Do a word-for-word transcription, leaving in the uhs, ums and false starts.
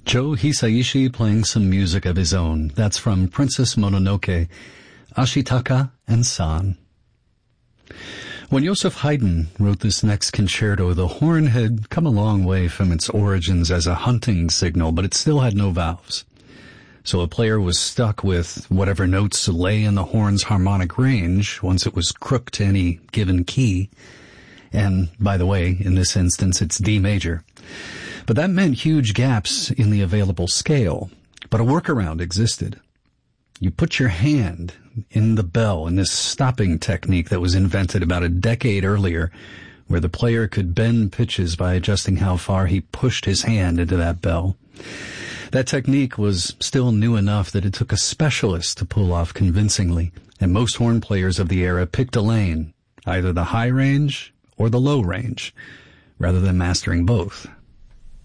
Joe Hisaishi playing some music of his own. That's from Princess Mononoke, Ashitaka and San. When Joseph Haydn wrote this next concerto, the horn had come a long way from its origins as a hunting signal, but it still had no valves. So a player was stuck with whatever notes lay in the horn's harmonic range once it was crooked to any given key. And, by the way, in this instance, it's D major. But that meant huge gaps in the available scale. But a workaround existed. You put your hand in the bell in this stopping technique that was invented about a decade earlier, where the player could bend pitches by adjusting how far he pushed his hand into that bell. That technique was still new enough that it took a specialist to pull off convincingly, and most horn players of the era picked a lane, either the high range or the low range, rather than mastering both.